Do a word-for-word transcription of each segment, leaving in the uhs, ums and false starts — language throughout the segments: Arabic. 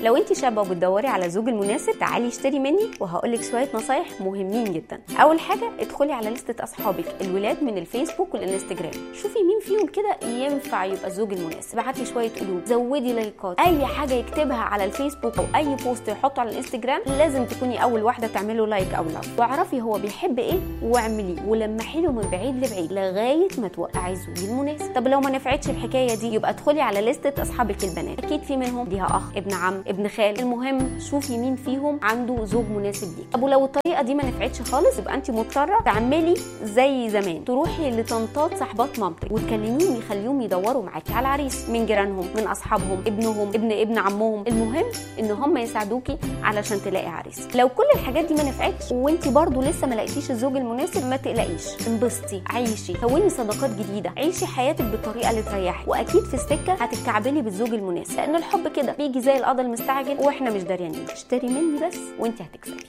لو انت شابه وبتدوري على الزوج المناسب تعالي اشتري مني وهقولك شويه نصايح مهمين جدا. اول حاجه ادخلي على لستة اصحابك الولاد من الفيسبوك والانستجرام، شوفي مين فيهم كده ينفع يبقى الزوج المناسب، ابعتي شويه قلوب، زودي لايكات، اي حاجه يكتبها على الفيسبوك او اي بوست يحطه على الانستجرام لازم تكوني اول واحده تعمله لايك او لاف، واعرفي هو بيحب ايه واعمليه ولمحي له من بعيد لبعيد لغايه ما توقعي الزوج المناسب. طب لو ما نفعتش الحكايه دي يبقى ادخلي على لستة اصحابك البنات، اكيد في منهم ليها اخ، ابن عم، ابن خال، المهم شوفي مين فيهم عنده زوج مناسب ليك. طب ولو الطريقه دي ما نفعتش خالص يبقى انت مضطره تعملي زي زمان، تروحي لطنطات صاحبات مامتك وتكلميهم يخليهم يدوروا معاكي على عريس من جيرانهم، من اصحابهم، ابنهم، ابن ابن عمهم، المهم ان هم يساعدوكي علشان تلاقي عريس. لو كل الحاجات دي ما نفعتش وانت برضو لسه ما لقيتيش الزوج المناسب ما تقلقيش، انبسطي، عيشي، كوني صداقات جديده، عيشي حياتك بالطريقه اللي تريحك، واكيد في السكه هتتكعبلي بالزوج المناسب، لان الحب كده بيجي زي القضا المستعجل واحنا مش داريانين. اشتري مني بس وانت هتكسبي.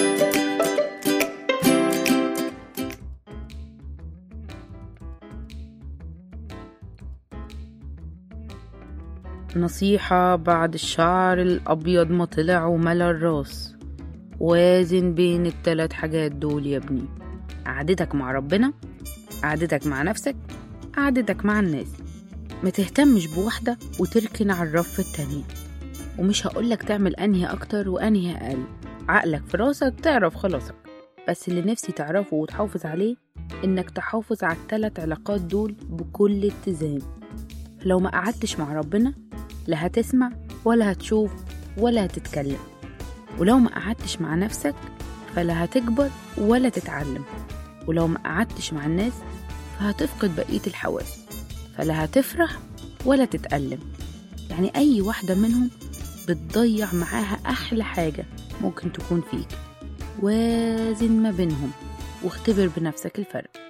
نصيحة بعد الشعر الأبيض ما طلع وملا الراس، وازن بين التلات حاجات دول يا ابني: قعدتك مع ربنا، قعدتك مع نفسك، قعدتك مع الناس. ما تهتمش بواحدة وتركن على الرف التانية. ومش هقولك تعمل أنهي أكتر وأنهي أقل، عقلك في راسك تعرف خلاصك، بس اللي نفسي تعرفه وتحافظ عليه إنك تحافظ على التلات علاقات دول بكل اتزان. لو ما قعدتش مع ربنا لا هتسمع ولا هتشوف ولا هتتكلم، ولو ما قعدتش مع نفسك فلا هتكبر ولا تتعلم، ولو ما قعدتش مع الناس فهتفقد بقية الحواس، فلا هتفرح ولا تتألم. يعني أي واحدة منهم بتضيع معاها أحلى حاجة ممكن تكون فيك. وازن ما بينهم واختبر بنفسك الفرق.